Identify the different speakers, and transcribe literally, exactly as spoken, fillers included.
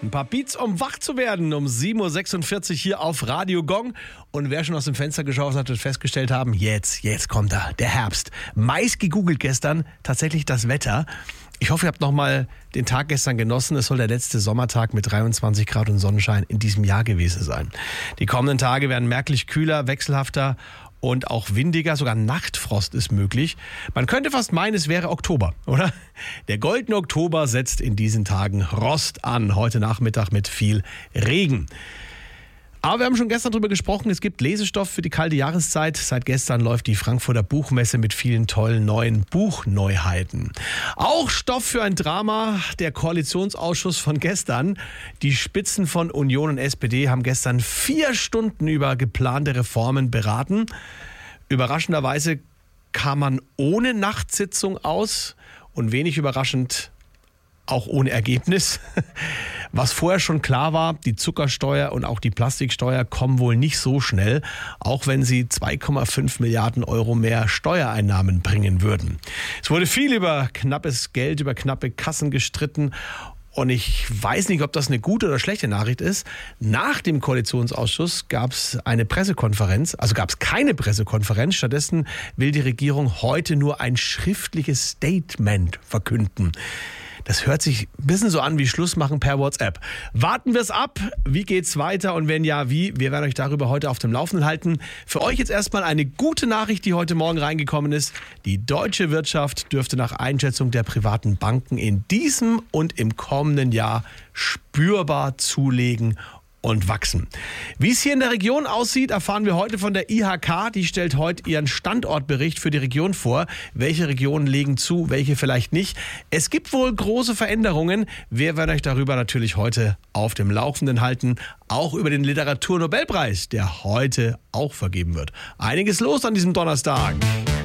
Speaker 1: Ein paar Beats, um wach zu werden, um sieben Uhr sechsundvierzig hier auf Radio Gong. Und wer schon aus dem Fenster geschaut hat, wird festgestellt haben, jetzt, jetzt kommt er, der Herbst. Meist gegoogelt gestern, tatsächlich das Wetter. Ich hoffe, ihr habt nochmal den Tag gestern genossen. Es soll der letzte Sommertag mit dreiundzwanzig Grad und Sonnenschein in diesem Jahr gewesen sein. Die kommenden Tage werden merklich kühler, wechselhafter und auch windiger, sogar Nachtfrost ist möglich. Man könnte fast meinen, es wäre Oktober, oder? Der goldene Oktober setzt in diesen Tagen Rost an, heute Nachmittag mit viel Regen. Aber wir haben schon gestern darüber gesprochen, es gibt Lesestoff für die kalte Jahreszeit. Seit gestern läuft die Frankfurter Buchmesse mit vielen tollen neuen Buchneuheiten. Auch Stoff für ein Drama, der Koalitionsausschuss von gestern. Die Spitzen von Union und S P D haben gestern vier Stunden über geplante Reformen beraten. Überraschenderweise kam man ohne Nachtsitzung aus und wenig überraschend auch ohne Ergebnis. Was vorher schon klar war, die Zuckersteuer und auch die Plastiksteuer kommen wohl nicht so schnell, auch wenn sie zwei Komma fünf Milliarden Euro mehr Steuereinnahmen bringen würden. Es wurde viel über knappes Geld, über knappe Kassen gestritten. Und ich weiß nicht, ob das eine gute oder schlechte Nachricht ist. Nach dem Koalitionsausschuss gab es eine Pressekonferenz, also gab es keine Pressekonferenz. Stattdessen will die Regierung heute nur ein schriftliches Statement verkünden. Das hört sich ein bisschen so an wie Schluss machen per WhatsApp. Warten wir es ab. Wie geht's weiter? Und wenn ja, wie? Wir werden euch darüber heute auf dem Laufenden halten. Für euch jetzt erstmal eine gute Nachricht, die heute Morgen reingekommen ist. Die deutsche Wirtschaft dürfte nach Einschätzung der privaten Banken in diesem und im kommenden Jahr spürbar zulegen und wachsen. Wie es hier in der Region aussieht, erfahren wir heute von der I H K. Die stellt heute ihren Standortbericht für die Region vor. Welche Regionen legen zu, welche vielleicht nicht. Es gibt wohl große Veränderungen. Wir werden euch darüber natürlich heute auf dem Laufenden halten. Auch über den Literaturnobelpreis, der heute auch vergeben wird. Einiges los an diesem Donnerstag.